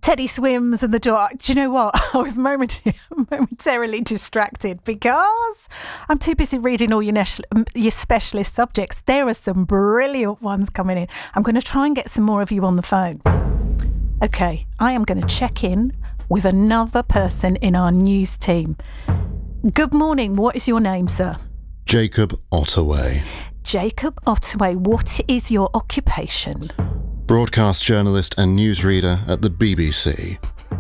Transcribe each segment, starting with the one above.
Teddy swims and the door. Do you know what? I was momentarily distracted because I'm too busy reading all your specialist subjects. There are some brilliant ones coming in. I'm going to try and get some more of you on the phone. Okay, I am going to check in with another person in our news team. Good morning. What is your name, sir? Jacob Ottaway. Jacob Ottaway, what is your occupation? Broadcast journalist and newsreader at the BBC.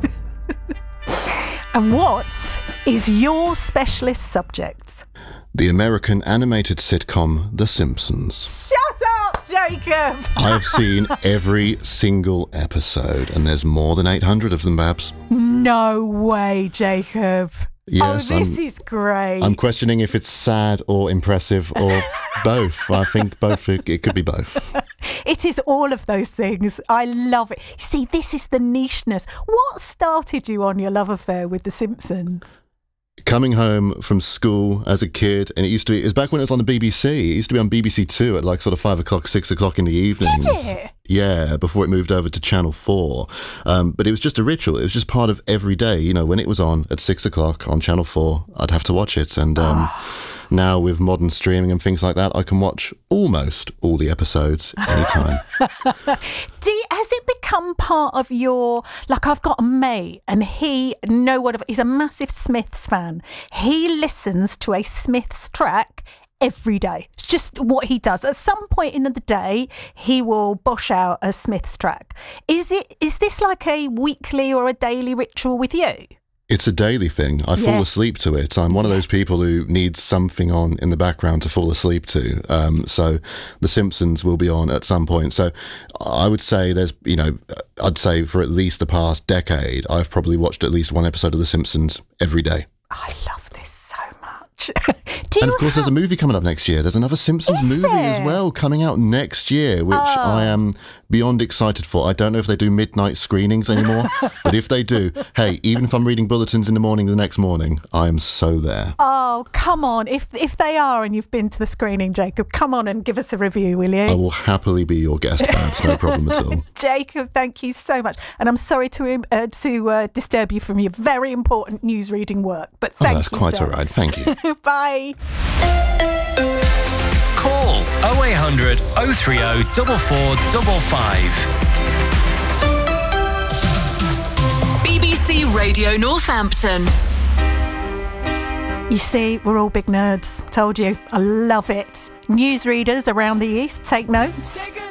And what is your specialist subject? The American animated sitcom The Simpsons. Shut up, Jacob! I've seen every single episode, and there's more than 800 of them, Babs. No way, Jacob. Yes, this is great. I'm questioning if it's sad or impressive or both. I think both. It could be both. It is all of those things. I love it. See, this is the nicheness. What started you on your love affair with The Simpsons? Coming home from school as a kid, and it was back when it was on the BBC. It used to be on BBC Two at like sort of 5 o'clock, 6 o'clock in the evenings. Did it? Yeah, before it moved over to Channel 4. But it was just a ritual. It was just part of every day. You know, when it was on at 6 o'clock on Channel 4, I'd have to watch it. And now with modern streaming and things like that, I can watch almost all the episodes anytime. Has it become part of your, like I've got a mate and he's a massive Smiths fan. He listens to a Smiths track every day. It's just what he does. At some point in the day, he will bosh out a Smiths track. Is this like a weekly or a daily ritual with you? It's a daily thing. I fall asleep to it. I'm one of those people who needs something on in the background to fall asleep to. So The Simpsons will be on at some point. So I would say I'd say for at least the past decade, I've probably watched at least one episode of The Simpsons every day. I love this so much. And of course, there's a movie coming up next year. There's another Simpsons movie as well coming out next year, which I am beyond excited for. I don't know if they do midnight screenings anymore, but if they do, hey, even if I'm reading bulletins in the morning the next morning, I am so there. Oh, come on. If they are and you've been to the screening, Jacob, come on and give us a review, will you? I will happily be your guest, Babs. No problem at all. Jacob, thank you so much. And I'm sorry to disturb you from your very important news reading work, but thank you, that's quite all right. Thank you. Bye. Call 0800 030 4455. BBC Radio Northampton. You see, we're all big nerds. Told you. I love it. Newsreaders around the East, take notes.